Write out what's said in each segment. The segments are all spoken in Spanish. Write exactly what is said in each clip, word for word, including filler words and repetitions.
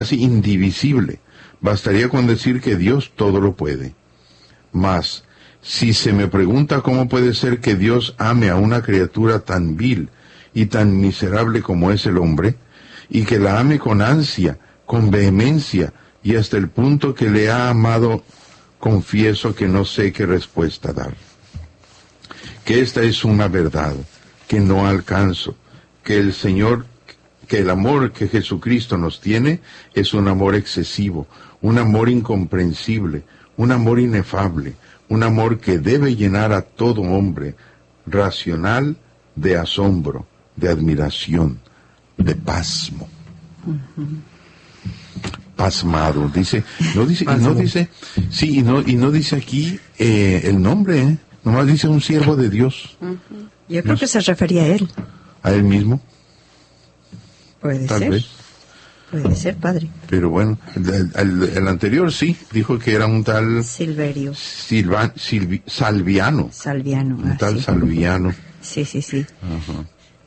casi indivisible. Bastaría con decir que Dios todo lo puede. Mas, si se me pregunta cómo puede ser que Dios ame a una criatura tan vil y tan miserable como es el hombre, y que la ame con ansia, con vehemencia, y hasta el punto que le ha amado, confieso que no sé qué respuesta dar. Que esta es una verdad que no alcanzo, que el Señor, que el amor que Jesucristo nos tiene es un amor excesivo, un amor incomprensible, un amor inefable, un amor que debe llenar a todo hombre, racional, de asombro, de admiración, de pasmo. Uh-huh. Pasmado, dice, no dice, y no dice, sí, y no, y no dice aquí eh, el nombre, ¿eh? Nomás dice un siervo de Dios. Uh-huh. Yo creo no, que se refería a él. ¿A él mismo? Puede Tal ser. vez. Puede ser, padre. Pero bueno, el, el, el anterior sí, dijo que era un tal... Silverio. Silva, Silvi, Salviano. Salviano. Un ah, tal sí. Salviano. Sí, sí, sí. Ajá.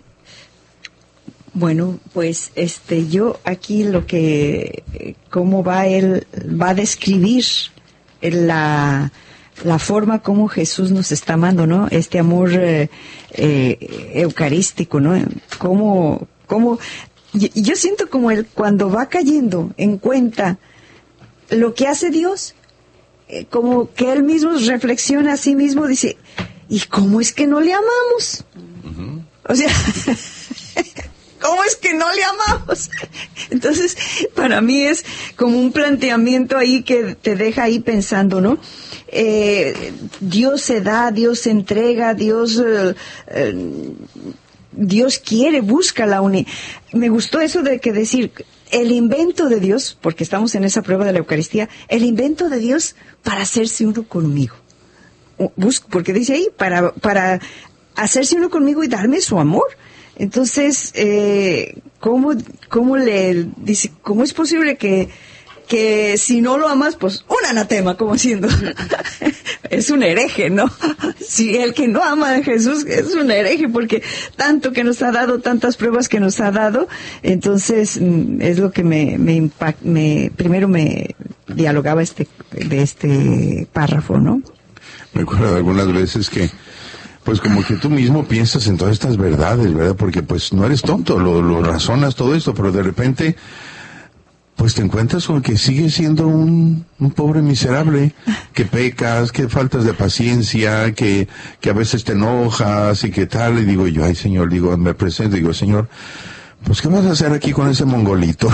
Bueno, pues este, yo aquí lo que, cómo va él, va a describir la, la forma como Jesús nos está amando, ¿no? Este amor eh, eh, eucarístico, ¿no? Cómo, cómo, yo, yo siento como él cuando va cayendo en cuenta lo que hace Dios, eh, como que él mismo reflexiona a sí mismo, dice, ¿y cómo es que no le amamos? Uh-huh. O sea... ¿Cómo es que no le amamos? Entonces, para mí es como un planteamiento ahí que te deja ahí pensando, ¿no? Eh, Dios se da, Dios se entrega, Dios, eh, eh, Dios quiere, busca la unidad. Me gustó eso de que decir, el invento de Dios, porque estamos en esa prueba de la Eucaristía, el invento de Dios para hacerse uno conmigo. Busco, porque dice ahí, para, para hacerse uno conmigo y darme su amor. Entonces, eh, ¿cómo, cómo le dice, cómo es posible que, que si no lo amas, pues un anatema, como siendo, es un hereje, ¿no? Si el que no ama a Jesús es un hereje, porque tanto que nos ha dado, tantas pruebas que nos ha dado, entonces es lo que me, me impact, me, primero me dialogaba este, de este párrafo, ¿no? Me acuerdo de algunas veces que pues como que tú mismo piensas en todas estas verdades, ¿verdad? Porque pues no eres tonto, lo, lo razonas todo esto, pero de repente pues te encuentras con que sigues siendo un, un pobre miserable, que pecas, que faltas de paciencia, que, que a veces te enojas y que tal, y digo yo, ay Señor, digo, me presento, digo, Señor, pues ¿qué vas a hacer aquí con ese mongolito?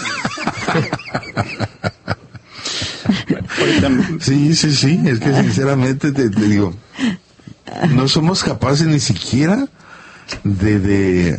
Sí, sí, sí, es que sinceramente te, te digo, no somos capaces ni siquiera de, de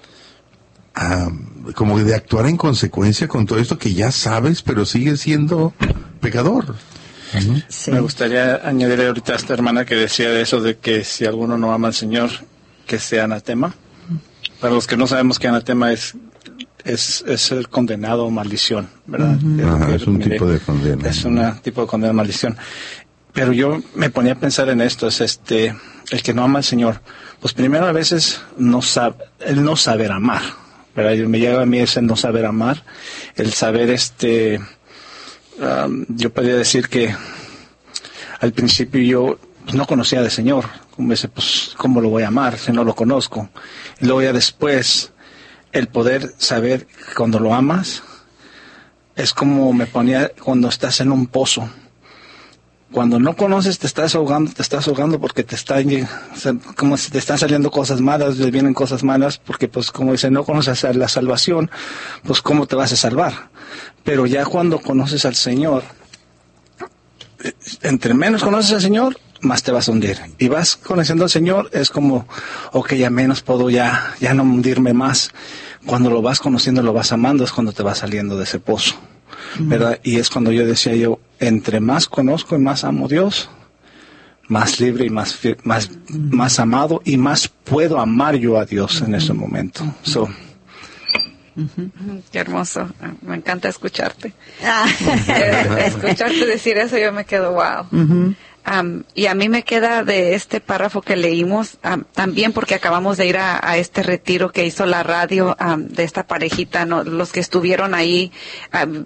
um, como de actuar en consecuencia con todo esto que ya sabes, pero sigues siendo pecador. Uh-huh. Sí. Me gustaría añadirle ahorita a esta hermana que decía de eso de que si alguno no ama al Señor, que sea anatema. Para los que no sabemos que anatema es es, es el condenado o maldición, ¿verdad? Uh-huh. Ajá, es un mire, tipo de condena. Es un tipo de condena o maldición. Pero yo me ponía a pensar en esto, es este, el que no ama al Señor, pues primero a veces no sabe, el no saber amar, ¿verdad? Me llega a mí ese no saber amar, el saber este, um, yo podría decir que al principio yo no conocía al Señor, como dice, pues ¿cómo lo voy a amar si no lo conozco? Y luego ya después, el poder saber cuando lo amas, es como me ponía cuando estás en un pozo. Cuando no conoces te estás ahogando, te estás ahogando porque te están, como si te están saliendo cosas malas, les vienen cosas malas, porque pues como dicen, no conoces a la salvación, pues cómo te vas a salvar. Pero ya cuando conoces al Señor, entre menos conoces al Señor, más te vas a hundir. Y vas conociendo al Señor, es como, ok, ya menos puedo ya, ya no hundirme más. Cuando lo vas conociendo, lo vas amando, es cuando te vas saliendo de ese pozo. ¿Verdad? Y es cuando yo decía yo, entre más conozco y más amo a Dios, más libre y más más más amado y más puedo amar yo a Dios en ese momento. So. Uh-huh. Qué hermoso, me encanta escucharte. Escucharte decir eso, yo me quedo wow. Uh-huh. Um, y a mí me queda de este párrafo que leímos, um, también porque acabamos de ir a, a este retiro que hizo la radio um, de esta parejita, ¿no? Los que estuvieron ahí, um,